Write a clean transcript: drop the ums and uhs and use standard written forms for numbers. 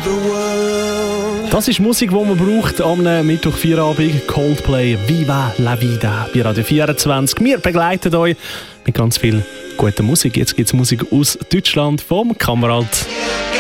Das ist Musik, die man braucht am Mittwoch 4 Abend. Coldplay, Viva la Vida bei Radio 24. Wir begleiten euch mit ganz viel guter Musik. Jetzt gibt es Musik aus Deutschland vom Kamerad.